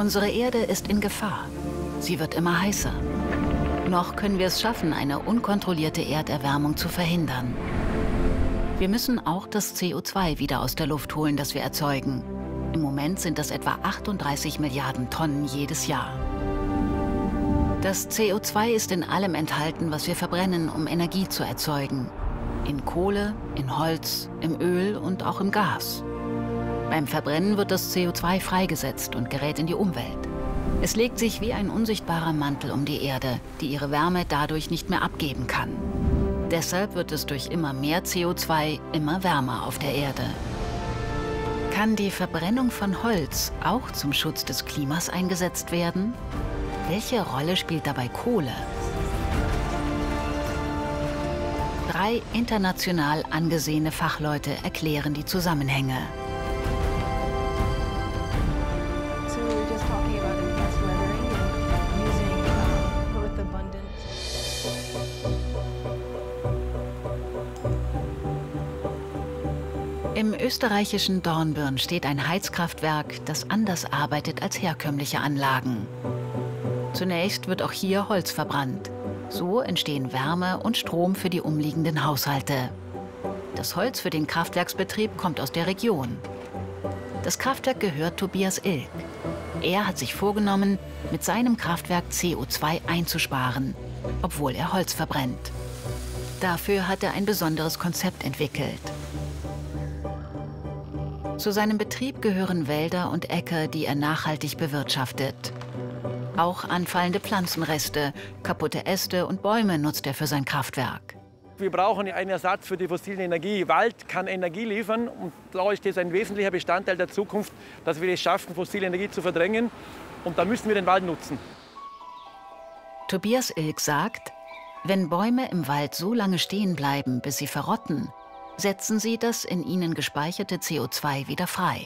Unsere Erde ist in Gefahr. Sie wird immer heißer. Noch können wir es schaffen, eine unkontrollierte Erderwärmung zu verhindern. Wir müssen auch das CO2 wieder aus der Luft holen, das wir erzeugen. Im Moment sind das etwa 38 Milliarden Tonnen jedes Jahr. Das CO2 ist in allem enthalten, was wir verbrennen, um Energie zu erzeugen. In Kohle, in Holz, im Öl und auch im Gas. Beim Verbrennen wird das CO2 freigesetzt und gerät in die Umwelt. Es legt sich wie ein unsichtbarer Mantel um die Erde, die ihre Wärme dadurch nicht mehr abgeben kann. Deshalb wird es durch immer mehr CO2 immer wärmer auf der Erde. Kann die Verbrennung von Holz auch zum Schutz des Klimas eingesetzt werden? Welche Rolle spielt dabei Kohle? 3 international angesehene Fachleute erklären die Zusammenhänge. Im österreichischen Dornbirn steht ein Heizkraftwerk, das anders arbeitet als herkömmliche Anlagen. Zunächst wird auch hier Holz verbrannt. So entstehen Wärme und Strom für die umliegenden Haushalte. Das Holz für den Kraftwerksbetrieb kommt aus der Region. Das Kraftwerk gehört Tobias Ilg. Er hat sich vorgenommen, mit seinem Kraftwerk CO2 einzusparen, obwohl er Holz verbrennt. Dafür hat er ein besonderes Konzept entwickelt. Zu seinem Betrieb gehören Wälder und Äcker, die er nachhaltig bewirtschaftet. Auch anfallende Pflanzenreste, kaputte Äste und Bäume nutzt er für sein Kraftwerk. Wir brauchen einen Ersatz für die fossile Energie. Wald kann Energie liefern und da ist das ein wesentlicher Bestandteil der Zukunft, dass wir es schaffen, fossile Energie zu verdrängen. Und da müssen wir den Wald nutzen. Tobias Ilg sagt, wenn Bäume im Wald so lange stehen bleiben, bis sie verrotten, setzen sie das in ihnen gespeicherte CO2 wieder frei.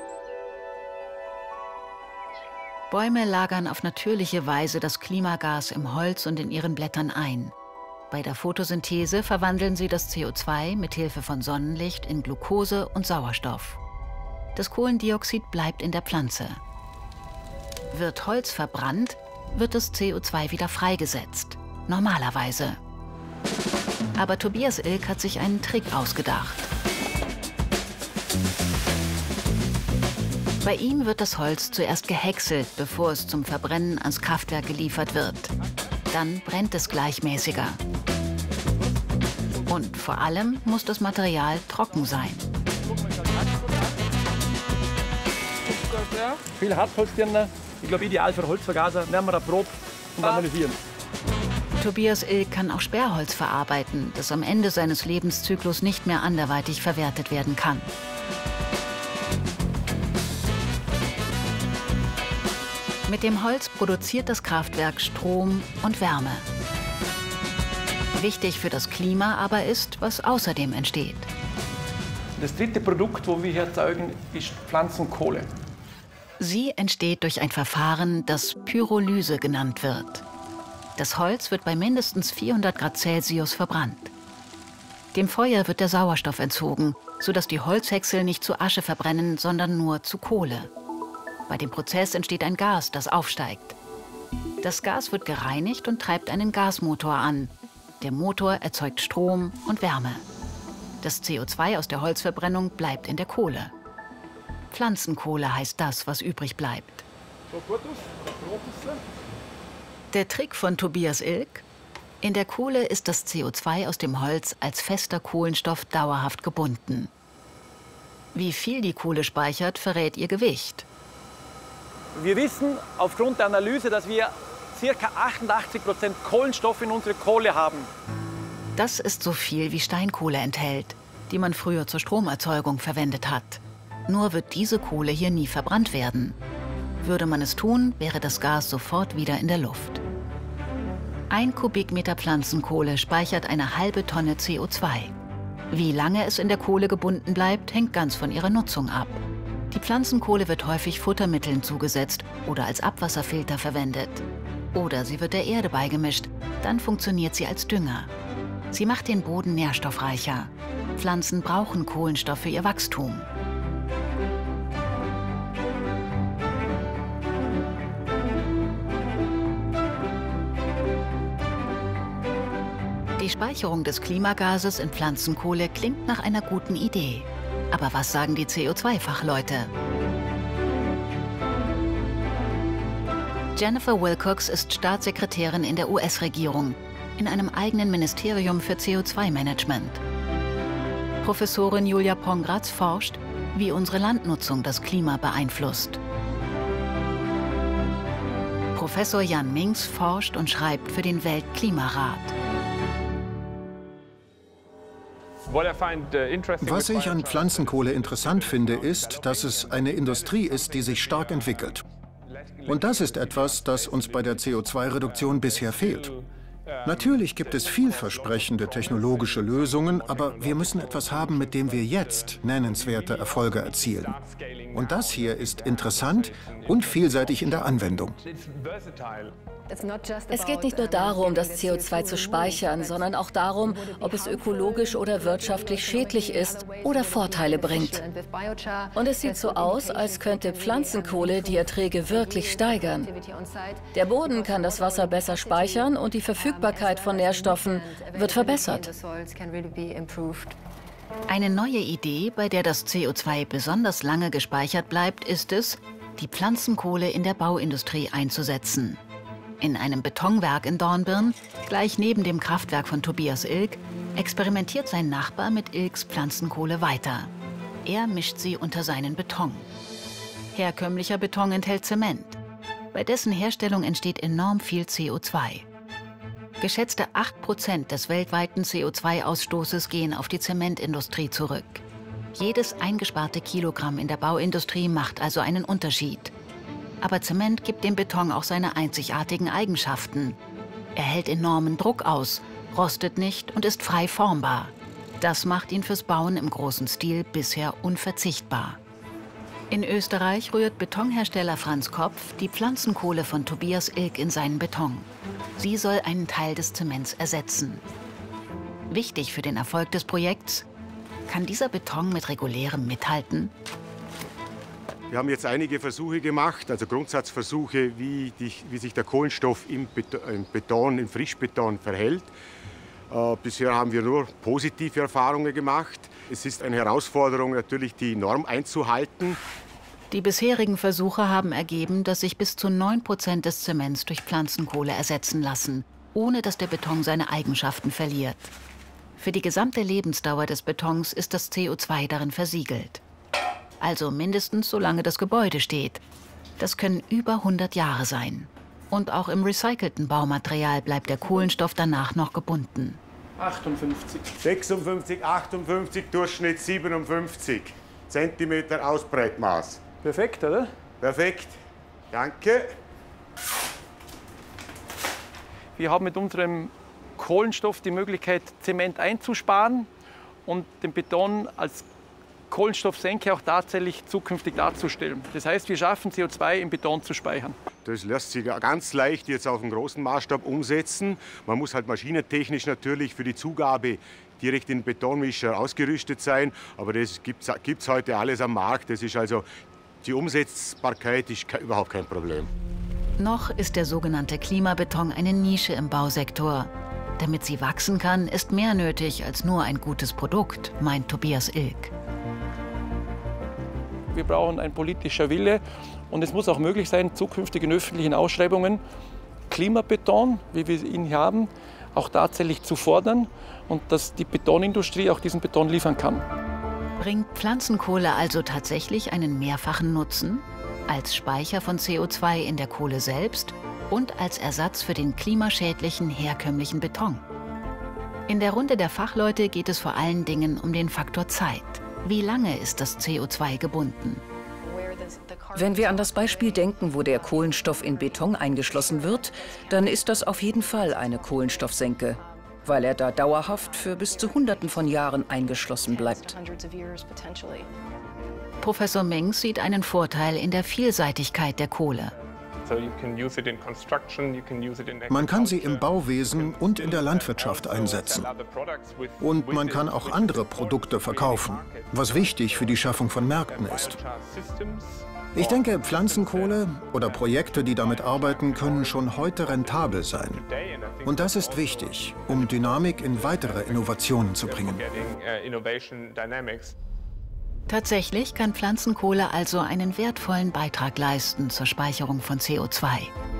Bäume lagern auf natürliche Weise das Klimagas im Holz und in ihren Blättern ein. Bei der Photosynthese verwandeln sie das CO2 mit Hilfe von Sonnenlicht in Glucose und Sauerstoff. Das Kohlendioxid bleibt in der Pflanze. Wird Holz verbrannt, wird das CO2 wieder freigesetzt. Normalerweise. Aber Tobias Ilg hat sich einen Trick ausgedacht. Bei ihm wird das Holz zuerst gehäckselt, bevor es zum Verbrennen ans Kraftwerk geliefert wird. Dann brennt es gleichmäßiger. Und vor allem muss das Material trocken sein. Viel Hartholzdirndl, ich glaube ideal für Holzvergaser. Nehmen wir eine Probe und analysieren. Tobias Ilg kann auch Sperrholz verarbeiten, das am Ende seines Lebenszyklus nicht mehr anderweitig verwertet werden kann. Mit dem Holz produziert das Kraftwerk Strom und Wärme. Wichtig für das Klima aber ist, was außerdem entsteht. Das dritte Produkt, das wir hier erzeugen, ist Pflanzenkohle. Sie entsteht durch ein Verfahren, das Pyrolyse genannt wird. Das Holz wird bei mindestens 400 Grad Celsius verbrannt. Dem Feuer wird der Sauerstoff entzogen, sodass die Holzhäcksel nicht zu Asche verbrennen, sondern nur zu Kohle. Bei dem Prozess entsteht ein Gas, das aufsteigt. Das Gas wird gereinigt und treibt einen Gasmotor an. Der Motor erzeugt Strom und Wärme. Das CO2 aus der Holzverbrennung bleibt in der Kohle. Pflanzenkohle heißt das, was übrig bleibt. Der Trick von Tobias Ilg? In der Kohle ist das CO2 aus dem Holz als fester Kohlenstoff dauerhaft gebunden. Wie viel die Kohle speichert, verrät ihr Gewicht. Wir wissen aufgrund der Analyse, dass wir ca. 88% Kohlenstoff in unserer Kohle haben. Das ist so viel, wie Steinkohle enthält, die man früher zur Stromerzeugung verwendet hat. Nur wird diese Kohle hier nie verbrannt werden. Würde man es tun, wäre das Gas sofort wieder in der Luft. 1 Kubikmeter Pflanzenkohle speichert eine halbe Tonne CO2. Wie lange es in der Kohle gebunden bleibt, hängt ganz von ihrer Nutzung ab. Die Pflanzenkohle wird häufig Futtermitteln zugesetzt oder als Abwasserfilter verwendet. Oder sie wird der Erde beigemischt, dann funktioniert sie als Dünger. Sie macht den Boden nährstoffreicher. Pflanzen brauchen Kohlenstoff für ihr Wachstum. Die Speicherung des Klimagases in Pflanzenkohle klingt nach einer guten Idee. Aber was sagen die CO2-Fachleute? Jennifer Wilcox ist Staatssekretärin in der US-Regierung, in einem eigenen Ministerium für CO2-Management. Professorin Julia Pongratz forscht, wie unsere Landnutzung das Klima beeinflusst. Professor Jan Minks forscht und schreibt für den Weltklimarat. Was ich an Pflanzenkohle interessant finde, ist, dass es eine Industrie ist, die sich stark entwickelt. Und das ist etwas, das uns bei der CO2-Reduktion bisher fehlt. Natürlich gibt es vielversprechende technologische Lösungen, aber wir müssen etwas haben, mit dem wir jetzt nennenswerte Erfolge erzielen. Und das hier ist interessant und vielseitig in der Anwendung. Es geht nicht nur darum, das CO2 zu speichern, sondern auch darum, ob es ökologisch oder wirtschaftlich schädlich ist oder Vorteile bringt. Und es sieht so aus, als könnte Pflanzenkohle die Erträge wirklich steigern. Der Boden kann das Wasser besser speichern und die Verfügbarkeit von Nährstoffen wird verbessert. Eine neue Idee, bei der das CO2 besonders lange gespeichert bleibt, ist es, die Pflanzenkohle in der Bauindustrie einzusetzen. In einem Betonwerk in Dornbirn, gleich neben dem Kraftwerk von Tobias Ilg, experimentiert sein Nachbar mit Ilgs Pflanzenkohle weiter. Er mischt sie unter seinen Beton. Herkömmlicher Beton enthält Zement. Bei dessen Herstellung entsteht enorm viel CO2. Geschätzte 8% des weltweiten CO2-Ausstoßes gehen auf die Zementindustrie zurück. Jedes eingesparte Kilogramm in der Bauindustrie macht also einen Unterschied. Aber Zement gibt dem Beton auch seine einzigartigen Eigenschaften. Er hält enormen Druck aus, rostet nicht und ist frei formbar. Das macht ihn fürs Bauen im großen Stil bisher unverzichtbar. In Österreich rührt Betonhersteller Franz Kopf die Pflanzenkohle von Tobias Ilg in seinen Beton. Sie soll einen Teil des Zements ersetzen. Wichtig für den Erfolg des Projekts: Kann dieser Beton mit regulärem mithalten? Wir haben jetzt einige Versuche gemacht, also Grundsatzversuche, wie sich der Kohlenstoff im Beton, im Frischbeton verhält. Bisher haben wir nur positive Erfahrungen gemacht. Es ist eine Herausforderung, natürlich die Norm einzuhalten. Die bisherigen Versuche haben ergeben, dass sich bis zu 9% des Zements durch Pflanzenkohle ersetzen lassen, ohne dass der Beton seine Eigenschaften verliert. Für die gesamte Lebensdauer des Betons ist das CO2 darin versiegelt. Also mindestens solange das Gebäude steht. Das können über 100 Jahre sein. Und auch im recycelten Baumaterial bleibt der Kohlenstoff danach noch gebunden. 58. 56, 58, Durchschnitt 57 Zentimeter Ausbreitmaß. Perfekt, oder? Perfekt. Danke. Wir haben mit unserem Kohlenstoff die Möglichkeit, Zement einzusparen und den Beton als Kohlenstoffsenke auch tatsächlich zukünftig darzustellen. Das heißt, wir schaffen, CO2 im Beton zu speichern. Das lässt sich ganz leicht jetzt auf einen großen Maßstab umsetzen. Man muss halt maschinentechnisch natürlich für die Zugabe direkt in den Betonmischer ausgerüstet sein. Aber das gibt's heute alles am Markt. Das ist also, die Umsetzbarkeit ist überhaupt kein Problem. Noch ist der sogenannte Klimabeton eine Nische im Bausektor. Damit sie wachsen kann, ist mehr nötig als nur ein gutes Produkt, meint Tobias Ilg. Wir brauchen ein politischer Wille und es muss auch möglich sein, zukünftig in öffentlichen Ausschreibungen Klimabeton, wie wir ihn hier haben, auch tatsächlich zu fordern und dass die Betonindustrie auch diesen Beton liefern kann. Bringt Pflanzenkohle also tatsächlich einen mehrfachen Nutzen? Als Speicher von CO2 in der Kohle selbst und als Ersatz für den klimaschädlichen herkömmlichen Beton? In der Runde der Fachleute geht es vor allen Dingen um den Faktor Zeit. Wie lange ist das CO2 gebunden? Wenn wir an das Beispiel denken, wo der Kohlenstoff in Beton eingeschlossen wird, dann ist das auf jeden Fall eine Kohlenstoffsenke, weil er da dauerhaft für bis zu Hunderten von Jahren eingeschlossen bleibt. Professor Minks sieht einen Vorteil in der Vielseitigkeit der Kohle. Man kann sie im Bauwesen und in der Landwirtschaft einsetzen. Und man kann auch andere Produkte verkaufen, was wichtig für die Schaffung von Märkten ist. Ich denke, Pflanzenkohle oder Projekte, die damit arbeiten, können schon heute rentabel sein. Und das ist wichtig, um Dynamik in weitere Innovationen zu bringen. Tatsächlich kann Pflanzenkohle also einen wertvollen Beitrag leisten zur Speicherung von CO2.